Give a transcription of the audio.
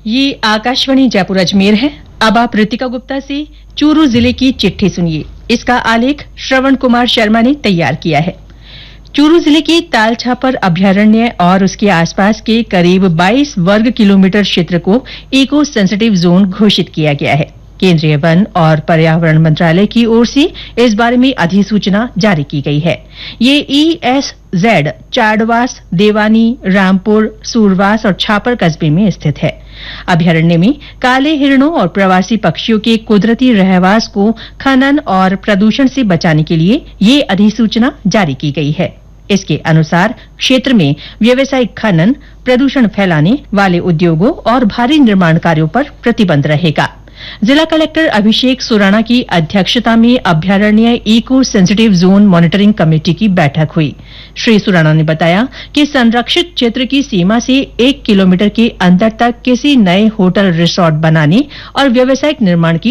ये आकाशवाणी जयपुर अजमेर है। अब आप ऋतिका गुप्ता से चूरू जिले की चिट्ठी सुनिए। इसका आलेख श्रवण कुमार शर्मा ने तैयार किया है। चूरू जिले के तालछापर अभ्यारण्य और उसके आसपास के करीब 22 वर्ग किलोमीटर क्षेत्र को इको सेंसिटिव जोन घोषित किया गया है। केंद्रीय वन और पर्यावरण मंत्रालय की ओर से इस बारे में अधिसूचना जारी की गई है। ये ESZ चाडवास, देवानी, रामपुर, सूरवास और छापर कस्बे में स्थित है। अभ्यारण्य में काले हिरणों और प्रवासी पक्षियों के कुदरती रहवास को खनन और प्रदूषण से बचाने के लिए ये अधिसूचना जारी की गई है। इसके अनुसार क्षेत्र में व्यावसायिक खनन, प्रदूषण फैलाने वाले उद्योगों और भारी निर्माण कार्यों पर प्रतिबंध रहेगा। जिला कलेक्टर अभिषेक सुराणा की अध्यक्षता में अभ्यारण्य eco sensitive zone monitoring committee की बैठक हुई। श्री सुराणा ने बताया कि संरक्षित क्षेत्र की सीमा से 1 किलोमीटर के अंदर तक किसी नए होटल रिसोर्ट बनाने और व्यावसायिक निर्माण की